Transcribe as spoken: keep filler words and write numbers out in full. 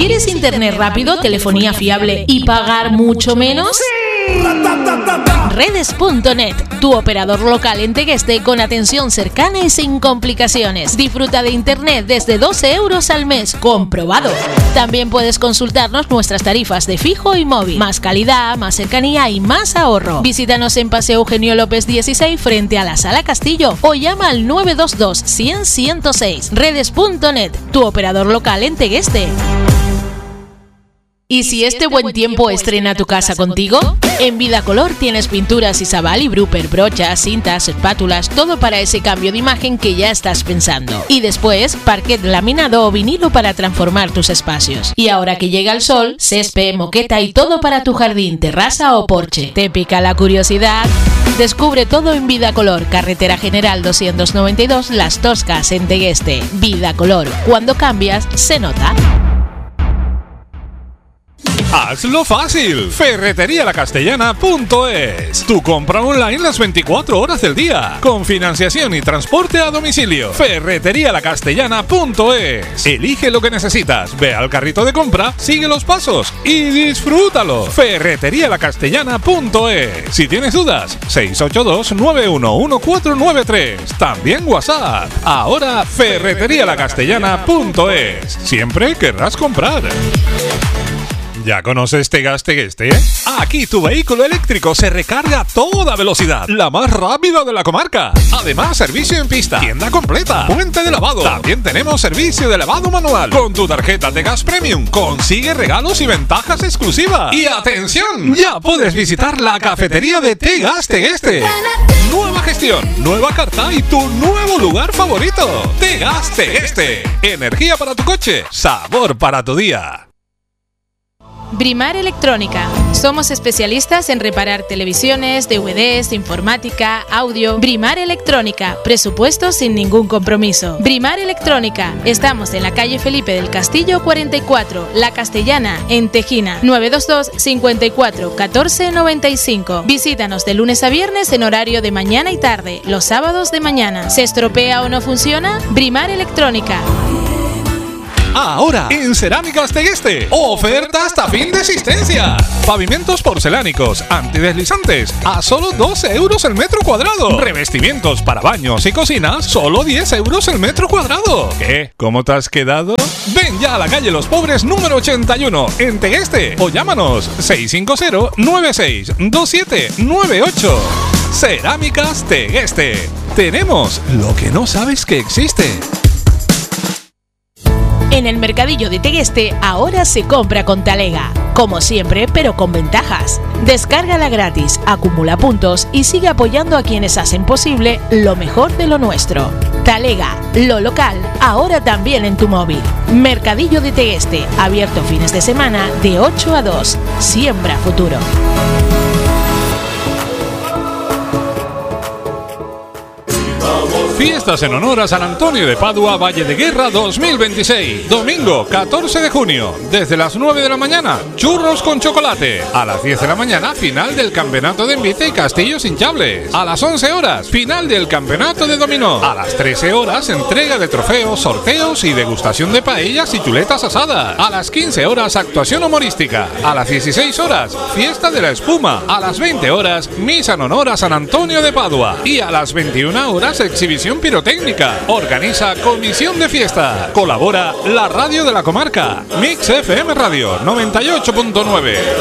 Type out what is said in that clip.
¿Quieres internet rápido, telefonía fiable y pagar mucho menos? ¡Sí! Redes punto net, tu operador local en Tegueste con atención cercana y sin complicaciones. Disfruta de internet desde doce euros al mes, comprobado. También puedes consultarnos nuestras tarifas de fijo y móvil. Más calidad, más cercanía y más ahorro. Visítanos en Paseo Eugenio López dieciséis frente a la Sala Castillo o llama al nueve dos dos, cien, ciento seis. Redes punto net, tu operador local en Tegueste. ¿Y si este buen tiempo estrena tu casa contigo? En Vidacolor tienes pinturas Isabal y Bruper, brochas, cintas, espátulas, todo para ese cambio de imagen que ya estás pensando. Y después, parquet laminado o vinilo para transformar tus espacios. Y ahora que llega el sol, césped, moqueta y todo para tu jardín, terraza o porche. ¿Te pica la curiosidad? Descubre todo en Vidacolor, carretera general doscientos noventa y dos, Las Toscas, en Tegueste. Vidacolor, cuando cambias, se nota. Hazlo fácil. Ferretería la castellana punto es. Tu compra online las veinticuatro horas del día. Con financiación y transporte a domicilio. Ferretería la castellana punto es. Elige lo que necesitas. Ve al carrito de compra, sigue los pasos y disfrútalo. Ferretería la castellana punto es. Si tienes dudas, seis ocho dos, nueve uno uno, cuatro nueve tres. También WhatsApp. Ahora Ferretería la castellana punto es. Siempre querrás comprar. ¿Ya conoces Tegas Tegueste? Aquí tu vehículo eléctrico se recarga a toda velocidad, la más rápida de la comarca. Además, servicio en pista, tienda completa, puente de lavado. También tenemos servicio de lavado manual. Con tu tarjeta Tegas Premium consigue regalos y ventajas exclusivas. Y atención, ya puedes visitar la cafetería de Tegas Tegueste. Nueva gestión, nueva carta y tu nuevo lugar favorito. Tegas Tegueste. Energía para tu coche, sabor para tu día. Brimar Electrónica. Somos especialistas en reparar televisiones, D V Ds, informática, audio. Brimar Electrónica. Presupuesto sin ningún compromiso. Brimar Electrónica. Estamos en la calle Felipe del Castillo cuarenta y cuatro, La Castellana, en Tejina. nueve dos dos, cincuenta y cuatro, catorce noventa y cinco. Visítanos de lunes a viernes en horario de mañana y tarde. Los sábados de mañana. ¿Se estropea o no funciona? Brimar Electrónica. Ahora, en Cerámicas Tegueste, oferta hasta fin de existencia. Pavimentos porcelánicos, antideslizantes, a solo doce euros el metro cuadrado. Revestimientos para baños y cocinas, solo diez euros el metro cuadrado. ¿Qué? ¿Cómo te has quedado? Ven ya a la calle Los Pobres número ochenta y uno, en Tegueste, o llámanos seis cinco cero, nueve seis dos siete nueve ocho. Cerámicas Tegueste. Tenemos lo que no sabes que existe. En el mercadillo de Tegueste ahora se compra con Talega. Como siempre, pero con ventajas. Descárgala gratis, acumula puntos y sigue apoyando a quienes hacen posible lo mejor de lo nuestro. Talega, lo local, ahora también en tu móvil. Mercadillo de Tegueste, abierto fines de semana de ocho a dos. Siembra futuro. Fiestas en honor a San Antonio de Padua, Valle de Guerra dos mil veintiséis. Domingo catorce de junio, desde las nueve de la mañana, churros con chocolate. A las diez de la mañana, final del campeonato de envite y castillos hinchables. A las once horas, final del campeonato de dominó. A las trece horas, entrega de trofeos, sorteos y degustación de paellas y chuletas asadas. A las quince horas, actuación humorística. A las dieciséis horas, fiesta de la espuma. A las veinte horas, misa en honor a San Antonio de Padua. Y a las veintiuna horas, exhibición pirotécnica. Organiza Comisión de Fiesta. Colabora la radio de la comarca. Mix F M Radio noventa y ocho punto nueve.